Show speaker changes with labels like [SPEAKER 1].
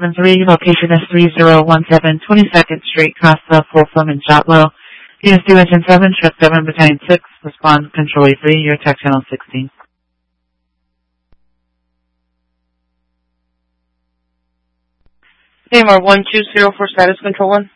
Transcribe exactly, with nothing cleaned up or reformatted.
[SPEAKER 1] seven three. Location is three zero one seven twenty-second Street, Casa, Folsom, and Shotwell. P S two Engine seven, Trip seven, Battalion six. Respond Control A three. Your attack channel sixteen.
[SPEAKER 2] A M R one two zero for status control one.